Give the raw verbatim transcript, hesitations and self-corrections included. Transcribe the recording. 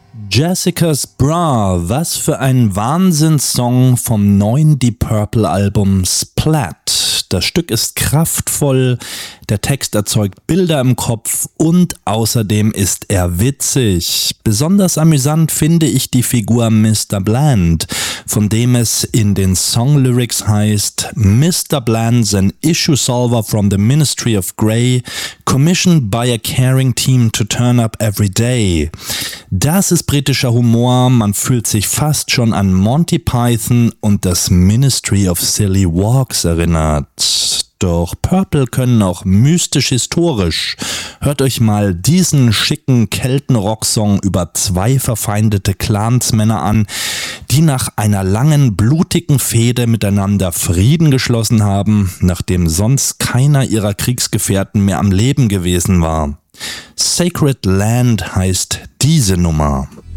Jessica's Bra, was für ein Wahnsinnssong vom neuen Deep Purple Album Splat. Das Stück ist kraftvoll, der Text erzeugt Bilder im Kopf und außerdem ist er witzig. Besonders amüsant finde ich die Figur Mister Bland, von dem es in den Songlyrics heißt: Mister Bland's an issue solver from the Ministry of Grey, commissioned by a caring team to turn up every day. Das ist britischer Humor, man fühlt sich fast schon an Monty Python und das Ministry of Silly Walks erinnert. Doch Purple können auch mystisch-historisch. Hört euch mal diesen schicken Kelten-Rock-Song über zwei verfeindete Clansmänner an, die nach einer langen, blutigen Fehde miteinander Frieden geschlossen haben, nachdem sonst keiner ihrer Kriegsgefährten mehr am Leben gewesen war. Sacred Land heißt diese Nummer.